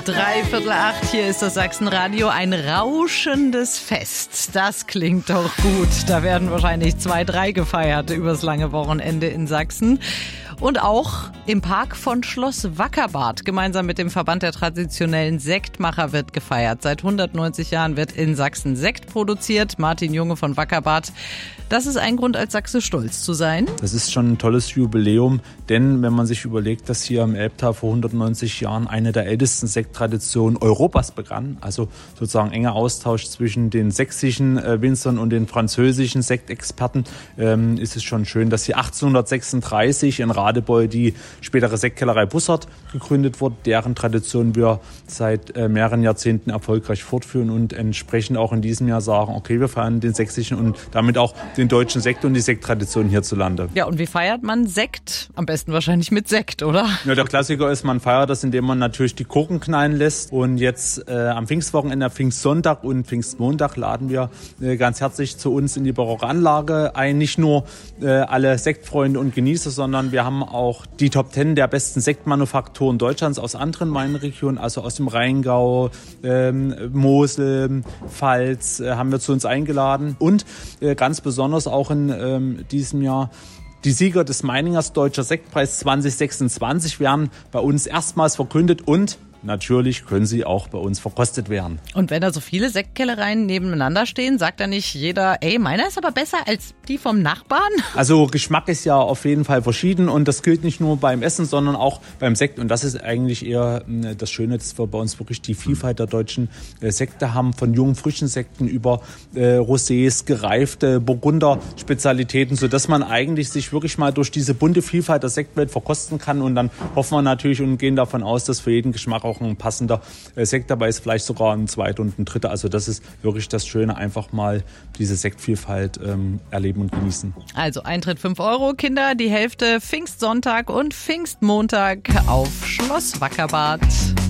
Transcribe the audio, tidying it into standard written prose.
7:45, hier ist das Sachsenradio, ein rauschendes Fest. Das klingt doch gut. Da werden wahrscheinlich 2, 3 gefeiert übers lange Wochenende in Sachsen. Und auch im Park von Schloss Wackerbad. Gemeinsam mit dem Verband der traditionellen Sektmacher wird gefeiert. Seit 190 Jahren wird in Sachsen Sekt produziert. Martin Junge von Wackerbad. Das ist ein Grund, als Sachse stolz zu sein. Das ist schon ein tolles Jubiläum, denn wenn man sich überlegt, dass hier im Elbtal vor 190 Jahren eine der ältesten Sekttraditionen Europas begann, also sozusagen enger Austausch zwischen den sächsischen Winzern und den französischen Sektexperten, ist es schon schön, dass hier 1836 in Radebeul die spätere Sektkellerei Bussard gegründet wurde, deren Tradition wir seit mehreren Jahrzehnten erfolgreich fortführen und entsprechend auch in diesem Jahr sagen, okay, wir feiern den sächsischen und damit auch den deutschen Sekt und die Sekttradition hierzulande. Ja, und wie feiert man Sekt? Am besten wahrscheinlich mit Sekt, oder? Ja, der Klassiker ist, man feiert das, indem man natürlich die Korken knallen lässt. Und jetzt am Pfingstwochenende, Pfingstsonntag und Pfingstmontag laden wir ganz herzlich zu uns in die barocke Anlage ein. Nicht nur alle Sektfreunde und Genießer, sondern wir haben auch die Top 10 der besten Sektmanufakturen Deutschlands aus anderen Weinregionen, also aus dem Rheingau, Mosel, Pfalz, haben wir zu uns eingeladen. Und ganz besonders auch in diesem Jahr die Sieger des Meiningers Deutscher Sektpreis 2026 werden bei uns erstmals verkündet und natürlich können sie auch bei uns verkostet werden. Und wenn da so viele Sektkellereien nebeneinander stehen, sagt da nicht jeder, ey, meiner ist aber besser als die vom Nachbarn? Also Geschmack ist ja auf jeden Fall verschieden und das gilt nicht nur beim Essen, sondern auch beim Sekt. Und das ist eigentlich eher das Schöne, dass wir bei uns wirklich die Vielfalt der deutschen Sekte haben, von jungen, frischen Sekten über Rosés, gereifte Burgunder-Spezialitäten, sodass man eigentlich sich wirklich mal durch diese bunte Vielfalt der Sektwelt verkosten kann. Und dann hoffen wir natürlich und gehen davon aus, dass für jeden Geschmack auch ein passender Sekt dabei ist, vielleicht sogar ein zweiter und ein dritter. Also das ist wirklich das Schöne, einfach mal diese Sektvielfalt erleben und genießen. Also Eintritt 5 €, Kinder die Hälfte, Pfingstsonntag und Pfingstmontag auf Schloss Wackerbad.